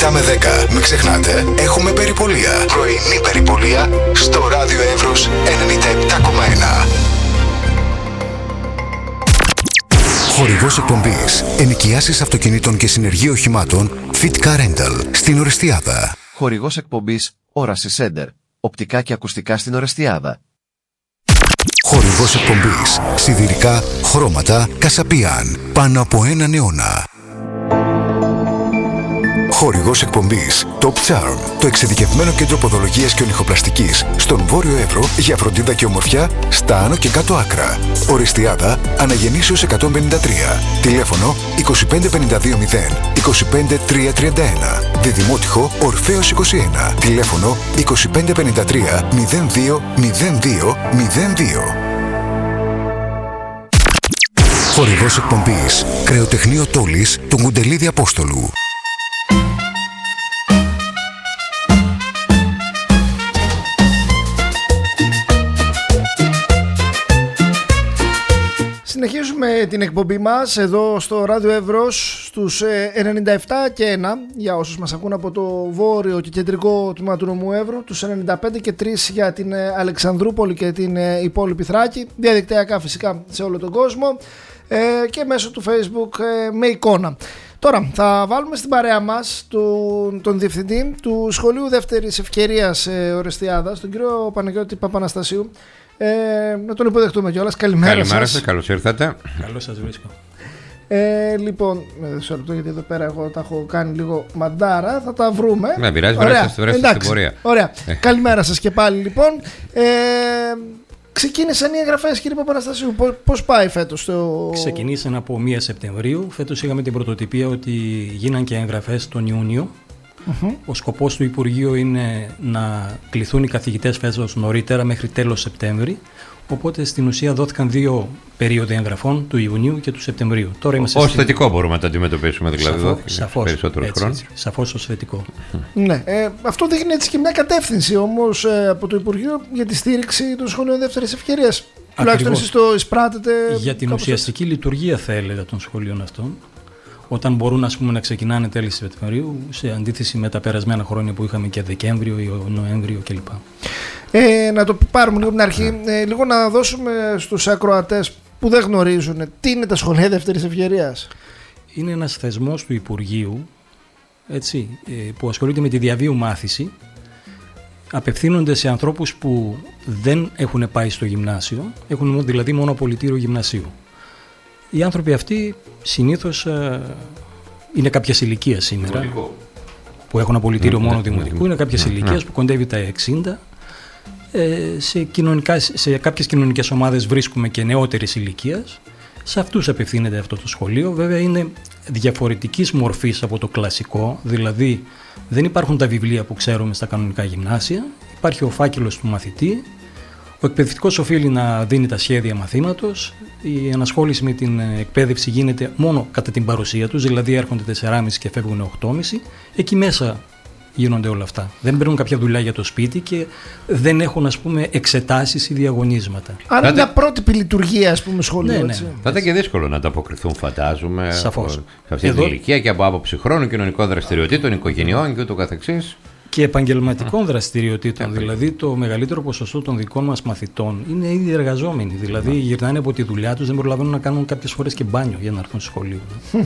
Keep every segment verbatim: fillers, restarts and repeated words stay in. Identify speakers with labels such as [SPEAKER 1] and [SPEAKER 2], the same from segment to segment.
[SPEAKER 1] επτά με δέκα. Μην ξεχνάτε, έχουμε περιπολία. Πρωινή περιπολία στο ράδιο Εύρος ενενήντα επτά κόμμα ένα. Χορηγός εκπομπής: ενοικιάσεις αυτοκινήτων και συνεργείο οχημάτων Fit Car Rental στην Ορεστιάδα.
[SPEAKER 2] Χορηγός εκπομπής Όραση Center. Οπτικά και ακουστικά στην Ορεστιάδα.
[SPEAKER 1] Χορηγός εκπομπής: σιδηρικά, χρώματα, Κασαπίαν. Πάνω από έναν αιώνα. Χορηγός εκπομπής Top Charm, το εξειδικευμένο κέντρο ποδολογίας και ονυχοπλαστικής στον Βόρειο Εύρο για φροντίδα και ομορφιά στα άνω και κάτω άκρα. Ορεστιάδα, Αναγεννήσεως εκατόν πενήντα τρία. Τηλέφωνο είκοσι πέντε πενήντα δύο μηδέν είκοσι πέντε τριακόσια τριάντα ένα. Διδημότυχο Ορφέως είκοσι ένα. Τηλέφωνο είκοσι πέντε πενήντα τρία μηδέν δύο μηδέν δύο μηδέν δύο. Χορηγός εκπομπής Κρεοτεχνείο Τόλης του Κουντελίδη Απόστολου.
[SPEAKER 3] Συνεχίζουμε την εκπομπή μας εδώ στο Ράδιο Εύρος στους ενενήντα επτά και ένα για όσους μας ακούν από το βόρειο και κεντρικό τμήμα του νομού Εύρου, τους ενενήντα πέντε και τρία για την Αλεξανδρούπολη και την υπόλοιπη Θράκη, διαδικτυακά φυσικά σε όλο τον κόσμο και μέσω του Facebook με εικόνα. Τώρα θα βάλουμε στην παρέα μας τον, τον διευθυντή του Σχολείου Δεύτερης Ευκαιρίας Ορεστιάδας, τον κύριο Παναγιώτη Παπαναστασίου. Ε, να τον υποδεχτούμε κιόλας. Καλημέρα,
[SPEAKER 4] Καλημέρα
[SPEAKER 3] σας.
[SPEAKER 4] σας, καλώς ήρθατε.
[SPEAKER 5] Καλώς σας βρίσκω.
[SPEAKER 3] Ε, λοιπόν, μισό λεπτό γιατί εδώ πέρα εγώ τα έχω κάνει λίγο μαντάρα. Θα τα βρούμε.
[SPEAKER 4] Να πειράζει, βρέστε στην πορεία.
[SPEAKER 3] Ωραία. Καλημέρα σας και πάλι λοιπόν. Ε, ξεκίνησαν οι εγγραφές, κύριε Παπαναστασίου. Πώς πάει φέτος το...
[SPEAKER 5] Ξεκινήσαν από πρώτη Σεπτεμβρίου. Φέτος είχαμε την πρωτοτυπία ότι γίναν και εγγραφές τον Ιούνιο. Mm-hmm. Ο σκοπός του Υπουργείου είναι να κληθούν οι καθηγητές φέτος νωρίτερα μέχρι τέλος Σεπτέμβρη. Οπότε στην ουσία δόθηκαν δύο περίοδοι εγγραφών, του Ιουνίου και του Σεπτεμβρίου. Τώρα είμαστε
[SPEAKER 4] ως
[SPEAKER 5] στην...
[SPEAKER 4] θετικό μπορούμε να το αντιμετωπίσουμε, δηλαδή.
[SPEAKER 5] Σαφώς, σαφώς,
[SPEAKER 4] περισσότερος
[SPEAKER 5] έτσι,
[SPEAKER 4] χρόνος.
[SPEAKER 5] έτσι, σαφώς ως θετικό.
[SPEAKER 3] Ναι, ε, αυτό δείχνει έτσι και μια κατεύθυνση όμως ε, από το Υπουργείο για τη στήριξη των σχολείων δεύτερης ευκαιρίας. Τουλάχιστον εσείς το εισπράτετε.
[SPEAKER 5] Για την ουσιαστική έτσι. Λειτουργία, θα έλεγα, των σχολείων αυτών. Όταν μπορούν, ας πούμε, να ξεκινάνε τέλη Σεπτεμβρίου, σε αντίθεση με τα περασμένα χρόνια που είχαμε και Δεκέμβριο ή Νοέμβριο κλπ.
[SPEAKER 3] Ε, να το πάρουμε λίγο από την αρχή, ε, λίγο να δώσουμε στους ακροατές που δεν γνωρίζουν τι είναι τα σχολεία δεύτερης ευκαιρίας.
[SPEAKER 5] Είναι ένας θεσμός του Υπουργείου, έτσι, ε, που ασχολείται με τη διαβίου μάθηση. Απευθύνονται σε ανθρώπους που δεν έχουν πάει στο γυμνάσιο, έχουν δηλαδή μόνο απολυτήριο γυμνασίου. Οι άνθρωποι αυτοί συνήθως ε, είναι κάποιας ηλικίας σήμερα, δημοτικό. Που έχουν απολυτήριο mm, μόνο mm, δημοτικού, mm, είναι κάποιας mm, ηλικίας mm. που κοντεύει τα εξήντα. Ε, σε, κοινωνικά, σε κάποιες κοινωνικές ομάδες βρίσκουμε και νεότερης ηλικίας. Σε αυτούς απευθύνεται αυτό το σχολείο. Βέβαια είναι διαφορετικής μορφής από το κλασικό, δηλαδή δεν υπάρχουν τα βιβλία που ξέρουμε στα κανονικά γυμνάσια, υπάρχει ο φάκελος του μαθητή. Ο εκπαιδευτικός οφείλει να δίνει τα σχέδια μαθήματος. Η ανασχόληση με την εκπαίδευση γίνεται μόνο κατά την παρουσία τους, δηλαδή έρχονται τέσσερα και μισή και φεύγουν οκτώ και μισή. Εκεί μέσα γίνονται όλα αυτά. Δεν παίρνουν κάποια δουλειά για το σπίτι και δεν έχουν, ας πούμε, εξετάσεις ή διαγωνίσματα.
[SPEAKER 3] Άρα είναι μια πρότυπη λειτουργία, ας πούμε, σχολείο. Ναι, ναι.
[SPEAKER 4] Θα ήταν και δύσκολο να ανταποκριθούν, φαντάζομαι,
[SPEAKER 5] σαφώς.
[SPEAKER 4] Σε αυτή Εδώ... την ηλικία και από άποψη χρόνου, κοινωνικών δραστηριοτήτων, οικογενειών και ούτω καθεξής.
[SPEAKER 5] Και επαγγελματικών δραστηριοτήτων. Δηλαδή, το μεγαλύτερο ποσοστό των δικών μας μαθητών είναι ήδη εργαζόμενοι. Δηλαδή, γυρνάνε από τη δουλειά τους, δεν προλαβαίνουν να κάνουν κάποιες φορές και μπάνιο για να έρθουν στο σχολείο.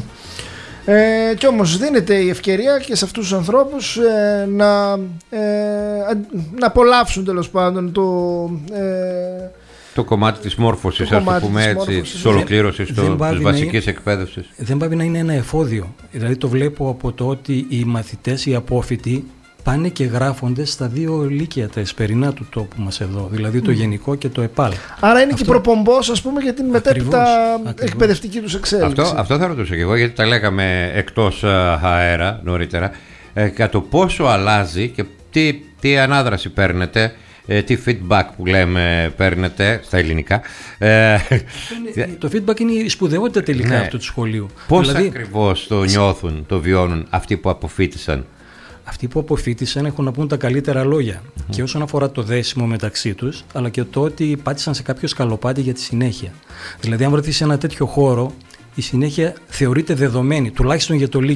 [SPEAKER 3] Ε, κι όμως δίνεται η ευκαιρία και σε αυτούς τους ανθρώπους ε, να, ε, να απολαύσουν τέλος πάντων το, ε,
[SPEAKER 4] το κομμάτι της μόρφωσης, ας το πούμε έτσι, της ολοκλήρωσης της βασικής εκπαίδευσης. Δεν
[SPEAKER 5] πάει να είναι ένα εφόδιο. Δηλαδή το βλέπω από το ότι οι μαθητές, οι απόφοιτοι πάνε και γράφονται στα δύο λύκεια τα εσπερινά του τόπου μας εδώ, δηλαδή το mm. γενικό και το ΕΠΑΛ.
[SPEAKER 3] Άρα είναι αυτό... και προπομπός, ας πούμε, για την μετέπειτα εκπαιδευτική τους εξέλιξη.
[SPEAKER 4] Αυτό, αυτό θα ρωτούσα και εγώ, γιατί τα λέγαμε εκτός αέρα νωρίτερα, ε, για το πόσο αλλάζει και τι, τι ανάδραση παίρνετε, ε, τι feedback που λέμε παίρνετε στα ελληνικά. Ε,
[SPEAKER 5] το feedback είναι η σπουδαιότητα τελικά ναι. αυτού του σχολείου.
[SPEAKER 4] Πώς δηλαδή, ακριβώς το νιώθουν, το βιώνουν αυτοί που αποφοίτησαν?
[SPEAKER 5] Αυτοί που αποφοίτησαν έχουν να πούν τα καλύτερα λόγια mm-hmm. και όσον αφορά το δέσιμο μεταξύ τους, αλλά και το ότι πάτησαν σε κάποιο σκαλοπάτι για τη συνέχεια. Δηλαδή, αν βρεθεί σε ένα τέτοιο χώρο, η συνέχεια θεωρείται δεδομένη, τουλάχιστον για το Λύκειο.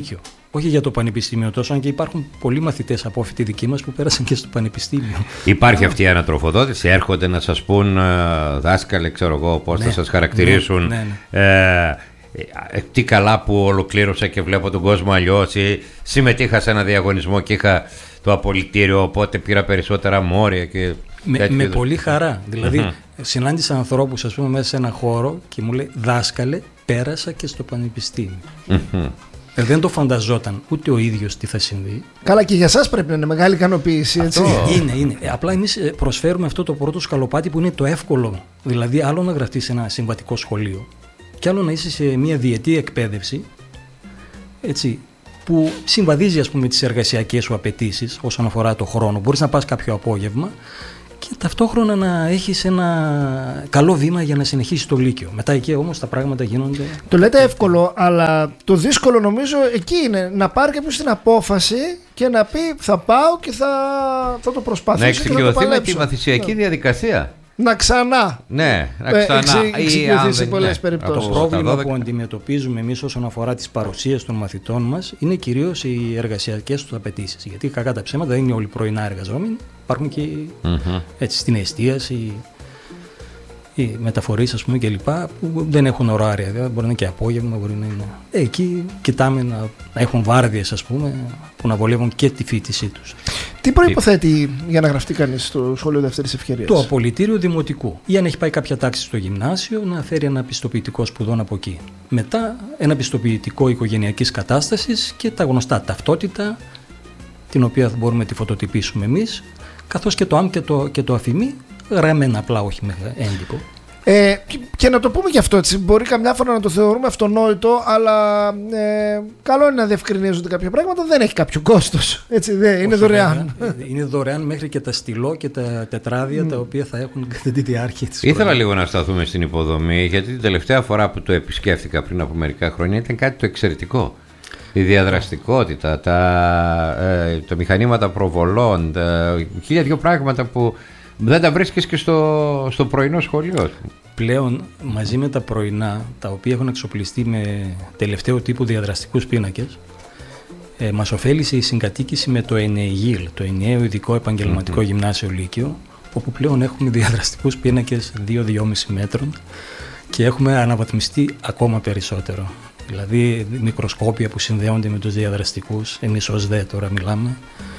[SPEAKER 5] όχι για το πανεπιστήμιο τόσο, αν και υπάρχουν πολλοί μαθητές απόφοιτοι δικοί μας που πέρασαν και στο πανεπιστήμιο.
[SPEAKER 4] Υπάρχει αυτή η ανατροφοδότηση, έρχονται να σας πούν δάσκαλε, ξέρω εγώ, πώς ναι, θα σας χαρακτηρίσουν. Ναι, ναι, ναι. Ε, τι καλά που ολοκλήρωσα και βλέπω τον κόσμο αλλιώς, ή συμμετείχα σε ένα διαγωνισμό και είχα το απολυτήριο, οπότε πήρα περισσότερα μόρια και
[SPEAKER 5] με, με πολύ χαρά. Δηλαδή mm-hmm. συνάντησα ανθρώπους, ας πούμε, μέσα σε ένα χώρο και μου λέει δάσκαλε, πέρασα και στο πανεπιστήμιο. Mm-hmm. Ε, δεν το φανταζόταν ούτε ο ίδιος τι θα συμβεί.
[SPEAKER 3] Καλά, και για σας πρέπει να είναι μεγάλη ικανοποίηση, έτσι.
[SPEAKER 5] Είναι, είναι. Ε, απλά εμείς προσφέρουμε αυτό το πρώτο σκαλοπάτι που είναι το εύκολο. Δηλαδή άλλο να γραφτείς σε ένα συμβατικό σχολείο και άλλο να είσαι σε μια διετή εκπαίδευση, έτσι, που συμβαδίζει, ας πούμε, τις εργασιακές σου απαιτήσεις όσον αφορά το χρόνο. Μπορείς να πας κάποιο απόγευμα και ταυτόχρονα να έχεις ένα καλό βήμα για να συνεχίσεις το Λύκειο. Μετά εκεί όμως τα πράγματα γίνονται...
[SPEAKER 3] Το λέτε εύκολο, αλλά το δύσκολο νομίζω εκεί είναι να πάρει κάποιος την απόφαση και να πει θα πάω και θα, θα το προσπαθήσω.
[SPEAKER 4] Να εξοικειωθεί με τη μαθησιακή διαδικασία.
[SPEAKER 3] Να ξανά.
[SPEAKER 4] Ναι, να ξανά.
[SPEAKER 3] Ε, εξοικειωθεί σε πολλές ναι. περιπτώσεις.
[SPEAKER 5] Το πρόβλημα που αντιμετωπίζουμε εμείς όσον αφορά τις παρουσίες των μαθητών μας είναι κυρίως οι εργασιακές τους απαιτήσεις. Γιατί κακά τα ψέματα δεν είναι όλοι πρωινά εργαζόμενοι. Υπάρχουν και mm-hmm. έτσι, στην εστίαση, οι μεταφορείς, ας πούμε, κλπ. Που δεν έχουν ωράρια. Δηλαδή, μπορεί να είναι και απόγευμα, μπορεί να είναι. Ε, εκεί κοιτάμε να, να έχουν βάρδιες, ας πούμε, που να βολεύουν και τη φοιτησή τους.
[SPEAKER 3] Τι προϋποθέτει για να γραφτεί κανείς στο σχολείο δεύτερης ευκαιρίας?
[SPEAKER 5] Το απολυτήριο δημοτικού. Ή αν έχει πάει κάποια τάξη στο γυμνάσιο, να φέρει ένα πιστοποιητικό σπουδών από εκεί. Μετά ένα πιστοποιητικό οικογενειακής κατάστασης και τα γνωστά ταυτότητα, την οποία μπορούμε να τη φωτοτυπήσουμε εμείς, καθώς και το άμ και το, και το αφημί, γραμμένα απλά, όχι με έντυπο.
[SPEAKER 3] Ε, και, και να το πούμε και αυτό, έτσι, μπορεί καμιά φορά να το θεωρούμε αυτονόητο, αλλά ε, καλό είναι να διευκρινίζονται κάποια πράγματα, δεν έχει κάποιο κόστος, έτσι, δεν, είναι δωρεάν.
[SPEAKER 5] Είναι δωρεάν μέχρι και τα στυλό και τα τετράδια mm. τα οποία θα έχουν κατά τη διάρκεια της.
[SPEAKER 4] Ήθελα λίγο να σταθούμε στην υποδομή, γιατί την τελευταία φορά που το επισκέφθηκα πριν από μερικά χρόνια ήταν κάτι το εξαιρετικό. Η διαδραστικότητα, τα, ε, τα μηχανήματα προβολών, τα, χίλια δυο πράγματα που δεν τα βρίσκεις και στο, στο πρωινό σχολείο.
[SPEAKER 5] Πλέον μαζί με τα πρωινά, τα οποία έχουν εξοπλιστεί με τελευταίο τύπου διαδραστικούς πίνακες, ε, μας ωφέλησε η συγκατοίκηση με το ΕΝΕΙΓΙΛ, το Ενιαίο Ειδικό Επαγγελματικό mm-hmm. Γυμνάσιο Λύκειο, όπου πλέον έχουμε διαδραστικούς πίνακες δύο με δυόμισι μέτρων και έχουμε αναβαθμιστεί ακόμα περισσότερο. Δηλαδή μικροσκόπια που συνδέονται με τους διαδραστικούς, εμείς ως ΔΕ τώρα μιλάμε.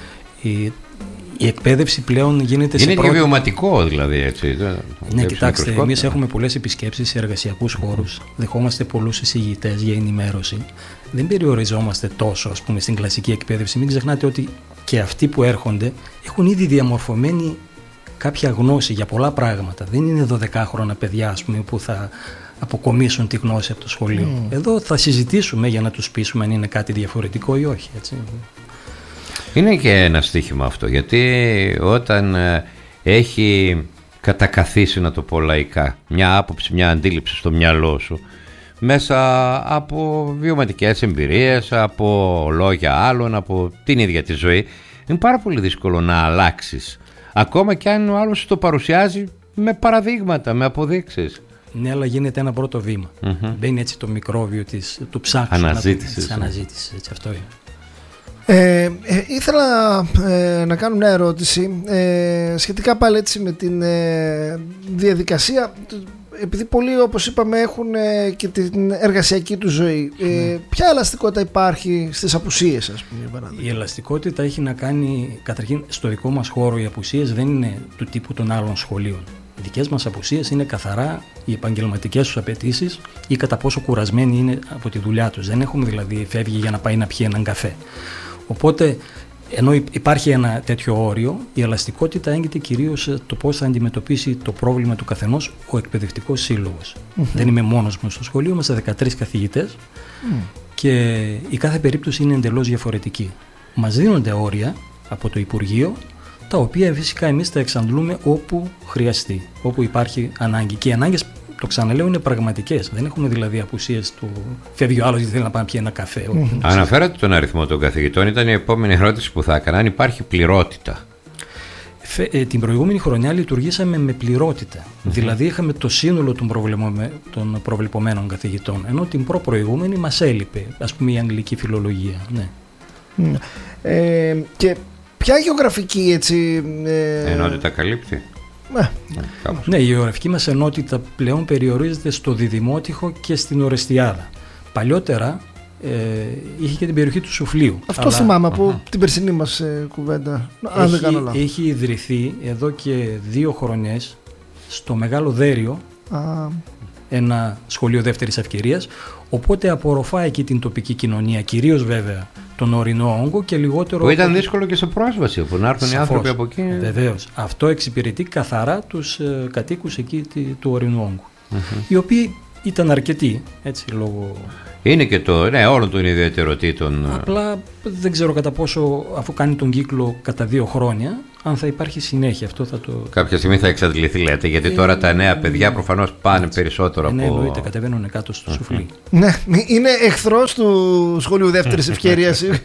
[SPEAKER 5] Η, η εκπαίδευση πλέον γίνεται
[SPEAKER 4] είναι
[SPEAKER 5] σε πρώτη...
[SPEAKER 4] Είναι και βιωματικό δηλαδή, έτσι.
[SPEAKER 5] Ναι, κοιτάξτε, εμείς έχουμε πολλές επισκέψεις σε εργασιακούς χώρους, δεχόμαστε πολλούς εισηγητές για ενημέρωση. Δεν περιοριζόμαστε τόσο, ας πούμε, στην κλασική εκπαίδευση. Μην ξεχνάτε ότι και αυτοί που έρχονται έχουν ήδη διαμορφωμένη κάποια γνώση για πολλά πράγματα. Δεν είναι δωδεκάχρονα παιδιά, ας πούμε, που θα αποκομίσουν τη γνώση από το σχολείο. Mm. Εδώ θα συζητήσουμε για να τους πείσουμε αν είναι κάτι διαφορετικό ή όχι, έτσι.
[SPEAKER 4] Είναι και ένα στοίχημα αυτό, γιατί όταν ε, έχει κατακαθίσει, να το πω λαϊκά, μια άποψη, μια αντίληψη στο μυαλό σου, μέσα από βιωματικές εμπειρίες, από λόγια άλλων, από την ίδια τη ζωή, είναι πάρα πολύ δύσκολο να αλλάξεις, ακόμα και αν ο άλλος το παρουσιάζει με παραδείγματα, με αποδείξεις.
[SPEAKER 5] Ναι, αλλά γίνεται ένα πρώτο βήμα. Mm-hmm. Μπαίνει έτσι το μικρόβιο της, του ψάξου
[SPEAKER 4] αναζήτησης.
[SPEAKER 5] αναζήτησης, έτσι, αυτό είναι.
[SPEAKER 3] Ε, ε, ήθελα ε, να κάνω μια ερώτηση ε, σχετικά πάλι έτσι με την ε, διαδικασία, επειδή πολλοί, όπως είπαμε, έχουν ε, και την εργασιακή του ζωή. Ε, mm. Ποια ελαστικότητα υπάρχει στις απουσίες, ας πούμε, για παράδειγμα?
[SPEAKER 5] Η ελαστικότητα έχει να κάνει, καταρχήν, στο δικό μας χώρο οι απουσίες δεν είναι του τύπου των άλλων σχολείων. Οι δικές μας απουσίες είναι καθαρά οι επαγγελματικές τους απαιτήσεις ή κατά πόσο κουρασμένοι είναι από τη δουλειά τους. Δεν έχουμε δηλαδή φεύγει για να πάει να πιει έναν καφέ. Οπότε, ενώ υπάρχει ένα τέτοιο όριο, η ελαστικότητα έγκυται κυρίως το πώς θα αντιμετωπίσει το πρόβλημα του καθενός ο εκπαιδευτικός σύλλογος. Mm-hmm. Δεν είμαι μόνος μου στο σχολείο, είμαστε δεκατρείς καθηγητές mm. και η κάθε περίπτωση είναι εντελώς διαφορετική. Μας δίνονται όρια από το Υπουργείο, τα οποία φυσικά εμείς τα εξαντλούμε όπου χρειαστεί, όπου υπάρχει ανάγκη. Και οι ανάγκες, το ξαναλέω, είναι πραγματικές. Δεν έχουμε δηλαδή απουσίες του φεύγει ο άλλος γιατί θέλει να πάει να πιει ένα καφέ. Mm-hmm.
[SPEAKER 4] Αναφέρατε τον αριθμό των καθηγητών, ήταν η επόμενη ερώτηση που θα έκανα, αν υπάρχει πληρότητα.
[SPEAKER 5] Ε, την προηγούμενη χρονιά λειτουργήσαμε με πληρότητα. Mm-hmm. Δηλαδή είχαμε το σύνολο των, προβλεπομέ... των προβλεπωμένων καθηγητών. Ενώ την προ-προηγούμενη μας έλειπε, ας πούμε, η αγγλική φιλολογία. Ναι.
[SPEAKER 3] Mm. Ε, και ποια γεωγραφική έτσι... Ε...
[SPEAKER 4] ενότητα καλύπτει.
[SPEAKER 3] Ναι.
[SPEAKER 5] Ναι, η γεωγραφική μας ενότητα πλέον περιορίζεται στο Διδημότυχο και στην Ορεστιάδα. Παλιότερα ε, είχε και την περιοχή του Σουφλίου.
[SPEAKER 3] Αυτό
[SPEAKER 5] αλλά...
[SPEAKER 3] θυμάμαι από uh-huh. την περσινή μας ε, κουβέντα.
[SPEAKER 5] Έχει, αν δεν κάνω λάθος. Έχει ιδρυθεί εδώ και δύο χρονιές στο Μεγάλο Δέριο uh. ένα σχολείο δεύτερης ευκαιρίας, οπότε απορροφά εκεί την τοπική κοινωνία, κυρίως βέβαια τον ορεινό όγκο και λιγότερο...
[SPEAKER 4] Που ήταν δύσκολο και σε πρόσβαση, όπου να έρθουν οι άνθρωποι από εκεί.
[SPEAKER 5] Βεβαίως. Αυτό εξυπηρετεί καθαρά τους ε, κατοίκους εκεί του ορεινού όγκου, uh-huh. οι οποίοι ήταν αρκετοί, έτσι, λόγω...
[SPEAKER 4] Είναι και το, ναι, όλων των ιδιαιτεροτήτων.
[SPEAKER 5] Απλά δεν ξέρω κατά πόσο, αφού κάνει τον κύκλο κατά δύο χρόνια, αν θα υπάρχει συνέχεια. Αυτό θα το...
[SPEAKER 4] Κάποια στιγμή θα εξαντληθεί, λέτε, γιατί ε, τώρα τα νέα παιδιά ε, προφανώς πάνε έτσι. Περισσότερο ε,
[SPEAKER 5] από...
[SPEAKER 4] Ναι,
[SPEAKER 5] εννοείται, κατεβαίνουν κάτω στο uh-huh. σουφλί.
[SPEAKER 3] Ναι, είναι εχθρός του σχολείου δεύτερης ευκαιρίας. ε,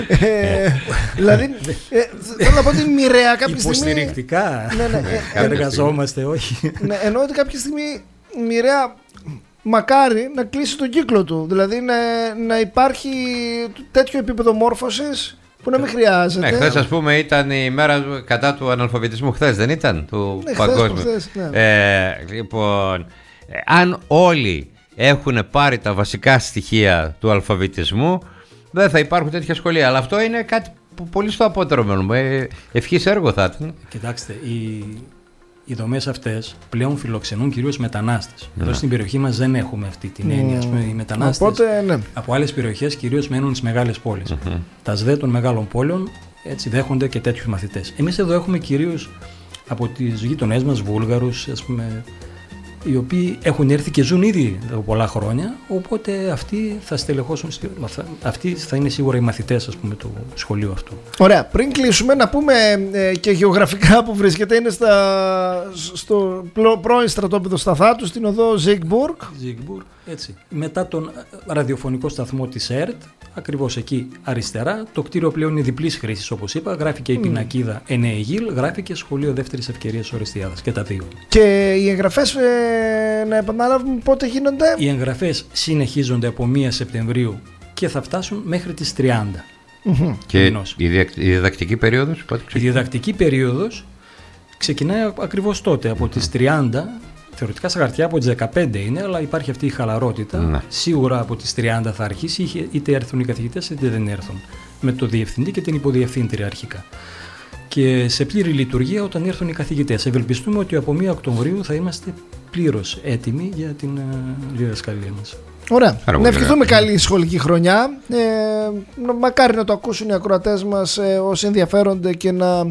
[SPEAKER 3] δηλαδή, ε, θέλω να πω ότι μοιραία κάποια στιγμή...
[SPEAKER 5] Υποστηρικτικά
[SPEAKER 3] ναι, ναι,
[SPEAKER 5] ε, εργαζόμαστε, όχι.
[SPEAKER 3] Ναι, εννοώ ότι κάποια στιγμή μοιραία... μακάρι να κλείσει τον κύκλο του. Δηλαδή να, να υπάρχει τέτοιο επίπεδο μόρφωσης που να μην χρειάζεται.
[SPEAKER 4] Ναι, χθες ας πούμε ήταν η μέρα κατά του αναλφαβητισμού. Χθες δεν ήταν, του
[SPEAKER 3] ναι,
[SPEAKER 4] παγκόσμιου.
[SPEAKER 3] Χθες, ναι.
[SPEAKER 4] ε, λοιπόν, αν όλοι έχουν πάρει τα βασικά στοιχεία του αλφαβητισμού, δεν θα υπάρχουν τέτοια σχολεία. Αλλά αυτό είναι κάτι που πολύ στο απότερο μέλλον. Ε, ευχής έργο θα ήταν.
[SPEAKER 5] Κοιτάξτε, η... οι δομές αυτές πλέον φιλοξενούν κυρίως μετανάστες.
[SPEAKER 4] Ναι.
[SPEAKER 5] Εδώ στην περιοχή μας δεν έχουμε αυτή την έννοια. Mm. Οι μετανάστες
[SPEAKER 3] Οπότε, ναι.
[SPEAKER 5] από άλλες περιοχές κυρίως μένουν στις μεγάλες πόλεις. Mm-hmm. Τα ΣΔΕ των μεγάλων πόλεων έτσι δέχονται και τέτοιους μαθητές. Εμείς εδώ έχουμε κυρίως από τις γείτονές μας Βούλγαρους, ας πούμε, οι οποίοι έχουν έρθει και ζουν ήδη από πολλά χρόνια, οπότε αυτοί θα στελεχώσουν, αυτοί θα είναι σίγουρα οι μαθητές, ας πούμε, του σχολείου αυτού.
[SPEAKER 3] Ωραία, πριν κλείσουμε να πούμε ε, και γεωγραφικά που βρίσκεται, είναι στα, στο πρώην στρατόπεδο Σταθάτου, στην οδό Ζίγκμπουργκ.
[SPEAKER 5] Ζίγκμπουργκ, έτσι. Μετά τον ραδιοφωνικό σταθμό της ΕΡΤ, ακριβώς εκεί αριστερά, το κτίριο πλέον είναι διπλής χρήσης, όπως είπα, γράφει και η πινακίδα ΕΝΕΙΓΙΛ, γράφει και σχολείο δεύτερης ευκαιρίας Ορεστιάδας και τα δύο. Και
[SPEAKER 3] οι εγγραφές, ε, να επαναλάβουμε πότε γίνονται?
[SPEAKER 5] Οι εγγραφές συνεχίζονται από πρώτη Σεπτεμβρίου και θα φτάσουν μέχρι τις τριάντα.
[SPEAKER 3] Mm-hmm.
[SPEAKER 4] Και η, διδακ, η διδακτική περίοδος?
[SPEAKER 5] Η διδακτική περίοδος ξεκινάει ακριβώς τότε, από τις τριάντα. Θεωρητικά στα χαρτιά από τις δεκαπέντε είναι, αλλά υπάρχει αυτή η χαλαρότητα.
[SPEAKER 4] Ναι.
[SPEAKER 5] Σίγουρα από τις τριάντα θα αρχίσει, είτε έρθουν οι καθηγητές είτε δεν έρθουν. Με το διευθυντή και την υποδιευθύντρια αρχικά. Και σε πλήρη λειτουργία όταν έρθουν οι καθηγητές. Ευελπιστούμε ότι από πρώτη Οκτωβρίου θα είμαστε πλήρως έτοιμοι για την uh, διδασκαλία μας.
[SPEAKER 3] Ωραία. Άρα, να ευχηθούμε καλή σχολική χρονιά. Ε, μακάρι να το ακούσουν οι ακροατές μας ε, όσοι ενδιαφέρονται και να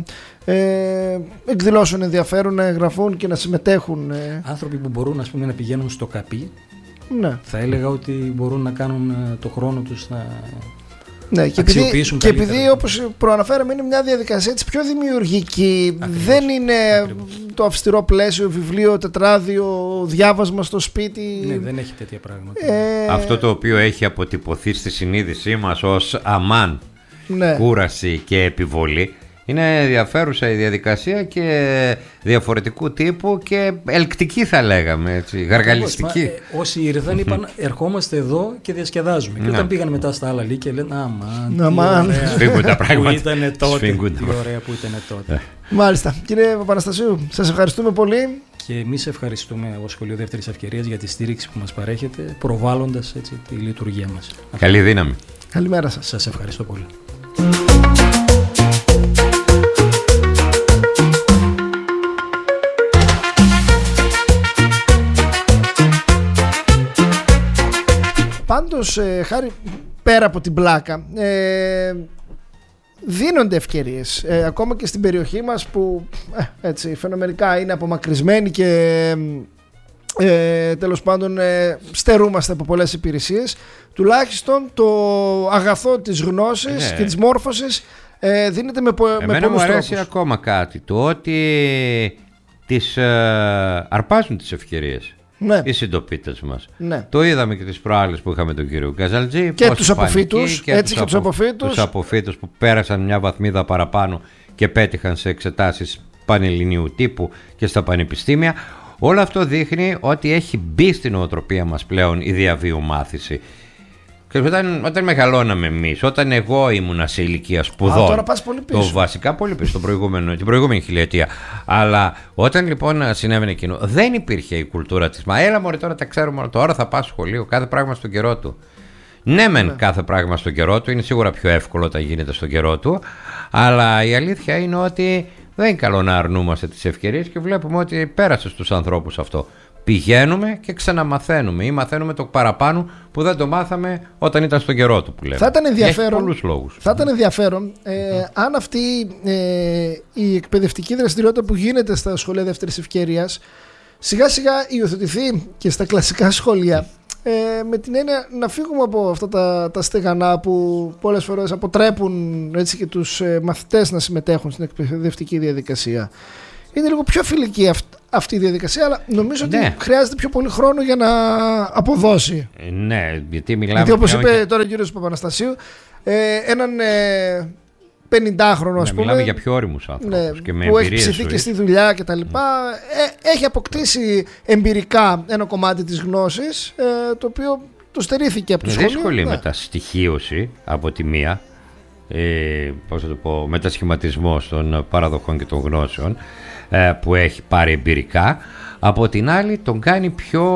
[SPEAKER 3] ε, εκδηλώσουν ενδιαφέρον, να εγγραφούν και να συμμετέχουν. Ε.
[SPEAKER 5] Άνθρωποι που μπορούν, ας πούμε, να πηγαίνουν στο ΚΑΠΗ,
[SPEAKER 3] ναι.
[SPEAKER 5] θα έλεγα ότι μπορούν να κάνουν το χρόνο τους να...
[SPEAKER 3] Ναι, και επειδή, και επειδή όπως προαναφέραμε είναι μια διαδικασία έτσι πιο δημιουργική. Ακριβώς. Δεν είναι Ακριβώς. το αυστηρό πλαίσιο, βιβλίο, τετράδιο, διάβασμα στο σπίτι.
[SPEAKER 5] Ναι, δεν έχει τέτοια πράγματα.
[SPEAKER 3] Ε...
[SPEAKER 4] Αυτό το οποίο έχει αποτυπωθεί στη συνείδησή μας ως αμάν,
[SPEAKER 3] ναι.
[SPEAKER 4] κούραση και επιβολή. Είναι ενδιαφέρουσα η διαδικασία και διαφορετικού τύπου και ελκτική θα λέγαμε, έτσι, γαργαλιστική.
[SPEAKER 5] Ε, όσοι ήρθαν είπαν ερχόμαστε εδώ και διασκεδάζουμε. Και όταν πήγαν μετά στα άλλα λύκεια λένε αμάν,
[SPEAKER 4] σφίγγουν τα πράγματα.
[SPEAKER 5] Που ήτανε τότε, τι ωραία που ήταν τότε.
[SPEAKER 3] Μάλιστα. Κύριε Παπαναστασίου, σας ευχαριστούμε πολύ.
[SPEAKER 5] Και εμείς ευχαριστούμε ως Σχολείο Δεύτερης Ευκαιρίας για τη στήριξη που μας παρέχετε, προβάλλοντας έτσι τη λειτουργία μας.
[SPEAKER 4] Καλή δύναμη.
[SPEAKER 3] Καλημέρα σας.
[SPEAKER 5] Σας ευχαριστώ πολύ.
[SPEAKER 3] Πάντως, ε, Χάρη, πέρα από την πλάκα, ε, δίνονται ευκαιρίες ε, ακόμα και στην περιοχή μας που ε, έτσι, φαινομενικά είναι απομακρυσμένη και ε, τέλος πάντων ε, στερούμαστε από πολλές υπηρεσίες. Τουλάχιστον το αγαθό της γνώσης, ναι, και της μόρφωσης ε, δίνεται με, πο, με πολλούς τρόπους.
[SPEAKER 4] Εμένα μου αρέσει ακόμα κάτι, το ότι τις ε, αρπάζουν τις ευκαιρίες.
[SPEAKER 3] Ναι.
[SPEAKER 4] Οι συντοπίτες μας.
[SPEAKER 3] Ναι.
[SPEAKER 4] Το είδαμε και τις προάλλες που είχαμε τον κύριο Γκαζαλτζή.
[SPEAKER 3] Και τους αποφύτους. Και έτσι
[SPEAKER 4] τους
[SPEAKER 3] και τους αποφύτους.
[SPEAKER 4] Τους αποφύτους που πέρασαν μια βαθμίδα παραπάνω και πέτυχαν σε εξετάσεις πανελληνίου τύπου και στα πανεπιστήμια. Όλο αυτό δείχνει ότι έχει μπει στην νοοτροπία μας πλέον η διαβίου μάθηση. Και όταν, όταν μεγαλώναμε εμείς, όταν εγώ ήμουνα σε ηλικία σπουδών.
[SPEAKER 3] Α, τώρα πας πολύ πίσω.
[SPEAKER 4] Το βασικά πολύ πίσω, το προηγούμενο, την προηγούμενη χιλιετία. Αλλά όταν λοιπόν συνέβαινε εκείνο, δεν υπήρχε η κουλτούρα της. Μα έλα μωρέ, τώρα τα ξέρουμε, τώρα θα πας σχολείο, κάθε πράγμα στον καιρό του. Ναι, μεν ναι. Κάθε πράγμα στον καιρό του, είναι σίγουρα πιο εύκολο όταν γίνεται στον καιρό του. Αλλά η αλήθεια είναι ότι δεν είναι καλό να αρνούμαστε τις ευκαιρίες και βλέπουμε ότι πέρασε στους ανθρώπους αυτό. Πηγαίνουμε και ξαναμαθαίνουμε ή μαθαίνουμε το παραπάνω που δεν το μάθαμε όταν ήταν στον καιρό του που λέμε.
[SPEAKER 3] Θα ήταν ενδιαφέρον,
[SPEAKER 4] έχει πολλούς λόγους.
[SPEAKER 3] Θα ήταν ενδιαφέρον ε, mm. αν αυτή ε, η εκπαιδευτική δραστηριότητα που γίνεται στα σχολεία δεύτερης ευκαιρίας σιγά σιγά υιοθετηθεί και στα κλασικά σχολεία. Ε, με την έννοια να φύγουμε από αυτά τα, τα στεγανά που πολλές φορές αποτρέπουν έτσι, και τους ε, μαθητές να συμμετέχουν στην εκπαιδευτική διαδικασία. Είναι λίγο πιο φιλική αυ, αυτή η διαδικασία, αλλά νομίζω ναι. ότι χρειάζεται πιο πολύ χρόνο για να αποδώσει.
[SPEAKER 4] Ε, ναι, γιατί μιλάμε.
[SPEAKER 3] Γιατί όπως είπε
[SPEAKER 4] και...
[SPEAKER 3] τώρα ο κύριος Παπαναστασίου, ε, έναν ε, πενηντάχρονο, ας
[SPEAKER 4] ναι,
[SPEAKER 3] πούμε.
[SPEAKER 4] Μιλάμε για πιο όριμους άνθρωπους
[SPEAKER 3] ναι,
[SPEAKER 4] και με
[SPEAKER 3] που
[SPEAKER 4] εμπειρίες.
[SPEAKER 3] Έχει ψηθεί και στη δουλειά και τα λοιπά. Ε, έχει αποκτήσει εμπειρικά ένα κομμάτι της γνώσης, ε, το οποίο το στερήθηκε από το σχολείο.
[SPEAKER 4] Είναι δύσκολη
[SPEAKER 3] ναι.
[SPEAKER 4] μεταστοιχίωση από τη μία, ε, πώς θα το πω, μετασχηματισμός των παραδοχών και των γνώσεων ε, που έχει πάρει εμπειρικά. Από την άλλη τον κάνει πιο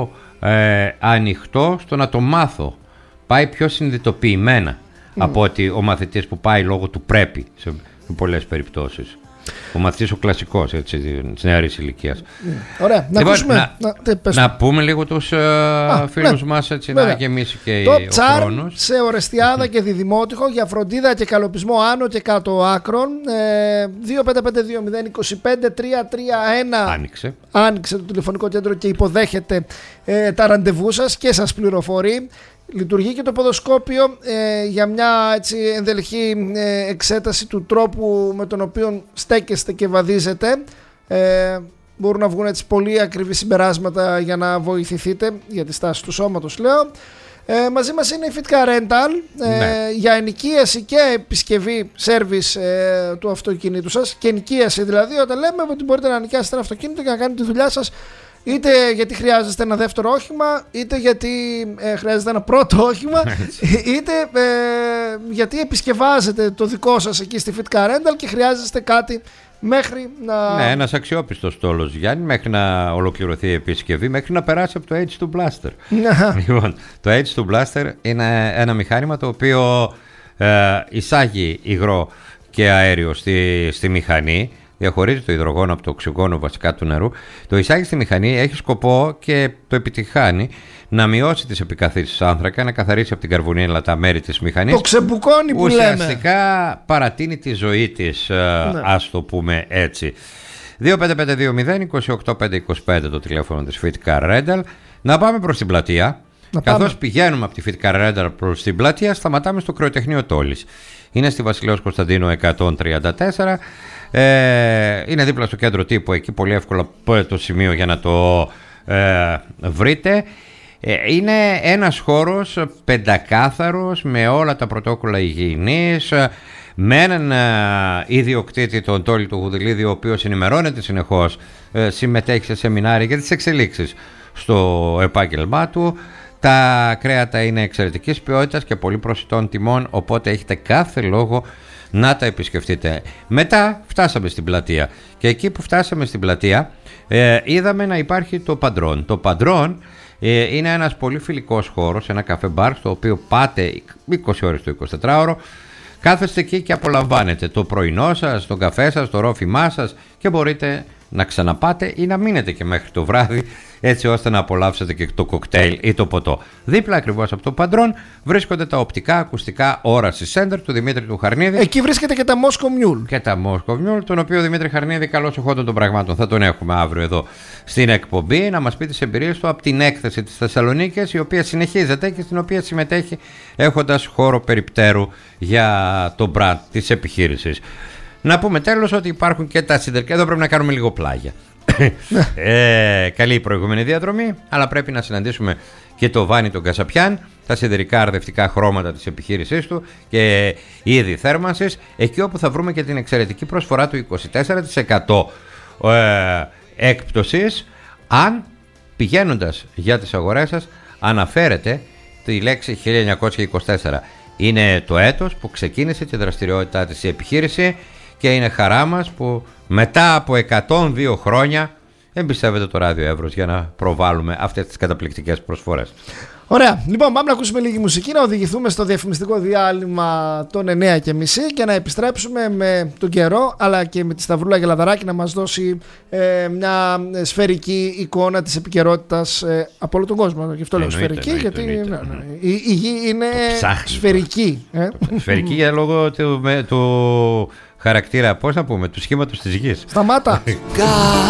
[SPEAKER 4] ε, ανοιχτό στο να το μάθω. Πάει πιο συνειδητοποιημένα mm. από ότι ο μαθητής που πάει λόγω του πρέπει σε, σε πολλές περιπτώσεις. Ο μαθητής ο κλασικός έτσι, της νεαρής ηλικίας.
[SPEAKER 3] Mm. Ωραία, να
[SPEAKER 4] λοιπόν,
[SPEAKER 3] ακούσουμε.
[SPEAKER 4] Να,
[SPEAKER 3] να,
[SPEAKER 4] να πούμε λίγο τους uh, φίλους ναι. μας έτσι, να γεμίσει και
[SPEAKER 3] το
[SPEAKER 4] ο
[SPEAKER 3] τσάρ
[SPEAKER 4] χρόνος.
[SPEAKER 3] Σε Ορεστιάδα και Διδημότυχο για φροντίδα και καλοπισμό άνω και κάτω άκρων. ε, δύο πέντε πέντε δύο μηδέν δύο πέντε τρία τρία ένα.
[SPEAKER 4] Άνοιξε.
[SPEAKER 3] Άνοιξε το τηλεφωνικό κέντρο και υποδέχεται ε, τα ραντεβού σας και σας πληροφορεί. Λειτουργεί και το ποδοσκόπιο ε, για μια έτσι, ενδελεχή ε, εξέταση του τρόπου με τον οποίο στέκεστε και βαδίζετε. Ε, μπορούν να βγουν έτσι, πολύ ακριβή συμπεράσματα για να βοηθηθείτε για τη στάση του σώματος, λέω. Ε, μαζί μας είναι η Fitka Rental ε, ναι. για ενοικίαση και επισκευή σέρβις ε, του αυτοκίνητου σας. Και ενοικίαση δηλαδή όταν λέμε ότι μπορείτε να νοικιάσετε ένα αυτοκίνητο και να κάνετε τη δουλειά σας, είτε γιατί χρειάζεστε ένα δεύτερο όχημα, είτε γιατί ε, χρειάζεται ένα πρώτο όχημα, είτε ε, γιατί επισκευάζετε το δικό σας εκεί στη Fitka Rental και χρειάζεστε κάτι μέχρι να...
[SPEAKER 4] Ναι, ένας αξιόπιστος στόλος, Γιάννη, μέχρι να ολοκληρωθεί η επισκευή, μέχρι να περάσει από το έιτς του Blaster. Λοιπόν, το έιτς του Blaster είναι ένα μηχάνημα το οποίο ε, εισάγει υγρό και αέριο στη, στη μηχανή, διαχωρίζει το υδρογόνο από το οξυγόνο βασικά του νερού, το εισάγει στη μηχανή, έχει σκοπό και το επιτυχάνει να μειώσει τις επικαθίσεις άνθρακα, να καθαρίσει από την καρβουνίλα τα μέρη της μηχανής.
[SPEAKER 3] Το ξεμπουκώνει που λέμε.
[SPEAKER 4] Ουσιαστικά παρατείνει τη ζωή της, ναι. ας το πούμε έτσι. δύο πέντε πέντε δύο μηδέν δύο οκτώ πέντε δύο πέντε το τηλέφωνο της Fitka Rental. Να πάμε προς την πλατεία. Να Καθώς πάμε. Πηγαίνουμε από τη Fitka Rental προς την πλατεία, σταματάμε στο Κρεοτεχνείο Τόλης. Είναι στη Βασιλέως Κωνσταντίνου εκατόν τριάντα τέσσερα. Ε, είναι δίπλα στο κέντρο τύπου, εκεί πολύ εύκολα το σημείο για να το ε, βρείτε. Ε, είναι ένας χώρος πεντακάθαρος με όλα τα πρωτόκολλα υγιεινής, με έναν ε, ιδιοκτήτη, τον Τόλι του Γουδηλίδη, ο οποίος ενημερώνεται συνεχώς, ε, συμμετέχει σε σεμινάρια για τις εξελίξεις στο επάγγελμά του. Τα κρέατα είναι εξαιρετικής ποιότητας και πολύ προσιτών τιμών, οπότε έχετε κάθε λόγο να τα επισκεφτείτε. Μετά φτάσαμε στην πλατεία και εκεί που φτάσαμε στην πλατεία ε, είδαμε να υπάρχει το Παντρόν. Το Παντρόν ε, είναι ένας πολύ φιλικός χώρος, ένα καφέ μπαρ στο οποίο πάτε είκοσι ώρες το εικοσιτετράωρο, κάθεστε εκεί και απολαμβάνετε το πρωινό σας, τον καφέ σας, το ρόφημά σας και μπορείτε να ξαναπάτε ή να μείνετε και μέχρι το βράδυ, έτσι ώστε να απολαύσετε και το κοκτέιλ ή το ποτό. Δίπλα ακριβώς από το Παντρόν βρίσκονται τα οπτικά ακουστικά όραση Center του Δημήτρη του Χαρνίδη.
[SPEAKER 3] Εκεί βρίσκεται και τα Moscow Mule.
[SPEAKER 4] Και τα Moscow Mule, τον οποίο Δημήτρη Χαρνίδη, καλώς εχόντων των πραγμάτων, θα τον έχουμε αύριο εδώ στην εκπομπή να μας πει τις εμπειρίες του από την έκθεση της Θεσσαλονίκης, η οποία συνεχίζεται και στην οποία συμμετέχει έχοντας χώρο περιπτέρου για το brand της επιχείρησης. Να πούμε τέλος ότι υπάρχουν και τα συντερκία. Εδώ πρέπει να κάνουμε λίγο πλάγια. ε, καλή η προηγούμενη διαδρομή, αλλά πρέπει να συναντήσουμε και το Βάνη τον Κασαπιάν, τα σιδερικά αρδευτικά χρώματα της επιχείρησής του και είδη θέρμανσης, εκεί όπου θα βρούμε και την εξαιρετική προσφορά του είκοσι τέσσερα τοις εκατό ε, έκπτωσης, αν πηγαίνοντας για τις αγορές σας αναφέρετε τη λέξη χίλια εννιακόσια είκοσι τέσσερα. Είναι το έτος που ξεκίνησε τη δραστηριότητά της η επιχείρηση και είναι χαρά μας που μετά από εκατόν δύο χρόνια εμπιστεύεται το Ράδιο Εύρος για να προβάλλουμε αυτές τις καταπληκτικές προσφορές.
[SPEAKER 3] Ωραία. Λοιπόν, πάμε να ακούσουμε λίγη μουσική, να οδηγηθούμε στο διαφημιστικό διάλειμμα των εννιά και μισή και να επιστρέψουμε με τον καιρό, αλλά και με τη Σταυρούλα Γελαδαράκη να μας δώσει ε, μια σφαιρική εικόνα της επικαιρότητας ε, από όλο τον κόσμο. Γι' αυτό λέω σφαιρική,
[SPEAKER 4] εννοείται,
[SPEAKER 3] γιατί
[SPEAKER 4] εννοείται,
[SPEAKER 3] ναι, ναι. Η, η γη είναι σφαιρική. Ε.
[SPEAKER 4] Σφαιρική για λόγω του, με, του χαρακτήρα, πώς να πούμε, του σχήματος της γης.
[SPEAKER 3] Σταμάτα.